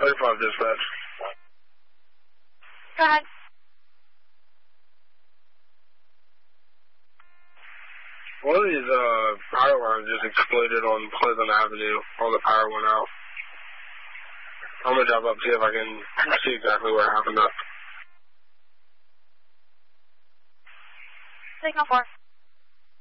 35 dispatch. Go ahead. One of these power lines just exploded on Pleasant Avenue. All the power went out. I'm going to drive up and see if I can see exactly where it happened. Signal 4.